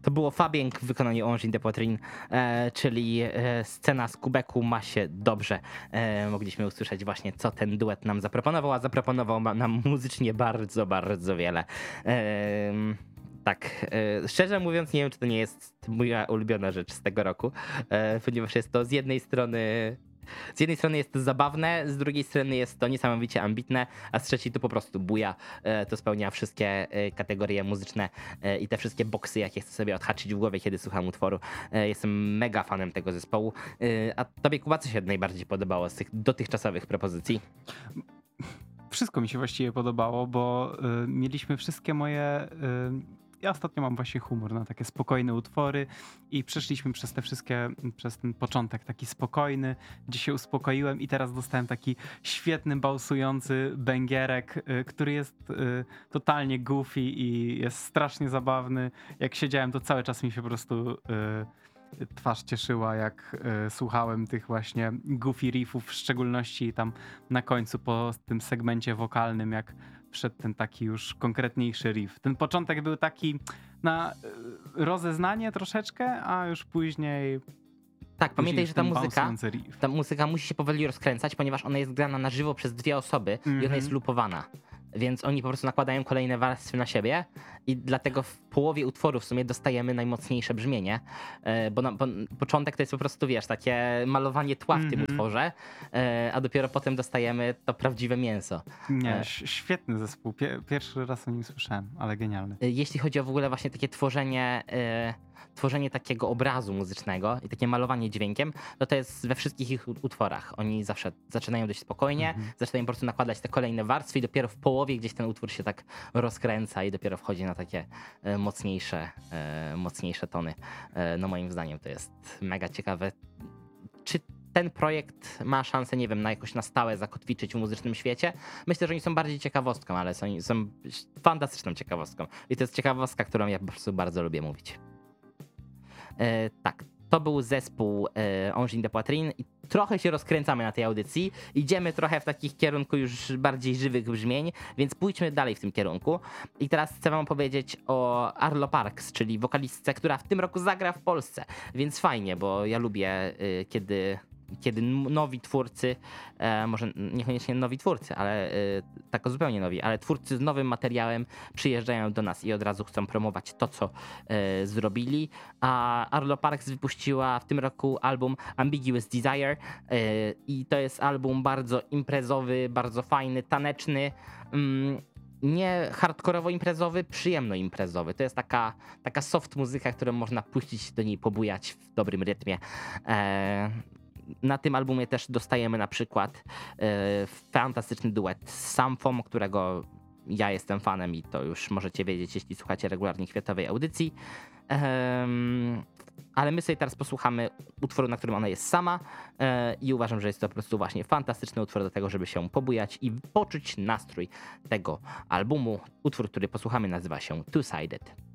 To było Fabieng w wykonaniu Angine de Poitrine, czyli scena z Quebecu ma się dobrze. Mogliśmy usłyszeć właśnie, co ten duet nam zaproponował, a zaproponował nam muzycznie bardzo, bardzo wiele. Tak, szczerze mówiąc, nie wiem, czy to nie jest moja ulubiona rzecz z tego roku, ponieważ jest to z jednej strony jest to zabawne, z drugiej strony jest to niesamowicie ambitne, a z trzeciej to po prostu buja. To spełnia wszystkie kategorie muzyczne i te wszystkie boksy, jakie chcę sobie odhaczyć w głowie, kiedy słucham utworu. Jestem mega fanem tego zespołu. A tobie, Kuba, co się najbardziej podobało z tych dotychczasowych propozycji? Wszystko mi się właściwie podobało, bo mieliśmy wszystkie moje... Ja ostatnio mam właśnie humor na takie spokojne utwory i przeszliśmy przez ten początek taki spokojny, gdzie się uspokoiłem i teraz dostałem taki świetny, bałsujący bęgierek, który jest totalnie goofy i jest strasznie zabawny. Jak siedziałem, to cały czas mi się po prostu twarz cieszyła, jak słuchałem tych właśnie goofy riffów, w szczególności tam na końcu po tym segmencie wokalnym, jak wszedł ten taki już konkretniejszy riff. Ten początek był taki na rozeznanie troszeczkę, a już później... Tak, pamiętaj, że ta riff. muzyka musi się powoli rozkręcać, ponieważ ona jest grana na żywo przez dwie osoby i ona jest loopowana. Więc oni po prostu nakładają kolejne warstwy na siebie i dlatego w połowie utworu w sumie dostajemy najmocniejsze brzmienie, bo początek to jest po prostu, wiesz, takie malowanie tła w tym utworze, a dopiero potem dostajemy to prawdziwe mięso. Nie, świetny zespół. Pierwszy raz o nim słyszałem, ale genialny. Jeśli chodzi o w ogóle właśnie takie tworzenie takiego obrazu muzycznego i takie malowanie dźwiękiem, to jest we wszystkich ich utworach. Oni zawsze zaczynają dość spokojnie, zaczynają po prostu nakładać te kolejne warstwy i dopiero w połowie gdzieś ten utwór się tak rozkręca i dopiero wchodzi na takie mocniejsze tony. No moim zdaniem to jest mega ciekawe. Czy ten projekt ma szansę, nie wiem, jakoś na stałe zakotwiczyć w muzycznym świecie? Myślę, że oni są bardziej ciekawostką, ale są fantastyczną ciekawostką. I to jest ciekawostka, którą ja po prostu bardzo lubię mówić. Tak, to był zespół Angine de Poitrine i trochę się rozkręcamy na tej audycji. Idziemy trochę w takich kierunku już bardziej żywych brzmień, więc pójdźmy dalej w tym kierunku. I teraz chcę wam powiedzieć o Arlo Parks, czyli wokalistce, która w tym roku zagra w Polsce. Więc fajnie, bo ja lubię, kiedy nowi twórcy, może niekoniecznie nowi twórcy, ale tak zupełnie nowi, ale twórcy z nowym materiałem przyjeżdżają do nas i od razu chcą promować to, co zrobili. A Arlo Parks wypuściła w tym roku album Ambiguous Desire i to jest album bardzo imprezowy, bardzo fajny, taneczny, nie hardkorowo imprezowy, przyjemno imprezowy. To jest taka soft muzyka, którą można puścić do niej, pobujać w dobrym rytmie. Na tym albumie też dostajemy na przykład fantastyczny duet z Samfom, którego ja jestem fanem i to już możecie wiedzieć, jeśli słuchacie regularnie Kwiatowej audycji. Ale my sobie teraz posłuchamy utworu, na którym ona jest sama i uważam, że jest to po prostu właśnie fantastyczny utwór do tego, żeby się pobujać i poczuć nastrój tego albumu. Utwór, który posłuchamy, nazywa się Two-Sided.